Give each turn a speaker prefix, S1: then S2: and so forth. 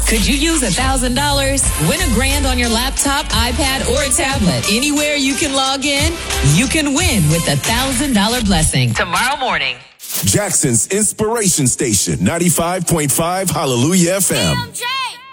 S1: Could you use $1,000? Win $1,000 on your laptop, iPad, or a tablet. Anywhere you can log in, you can win with $1,000 blessing. Tomorrow morning.
S2: Jackson's Inspiration Station, 95.5 Hallelujah FM.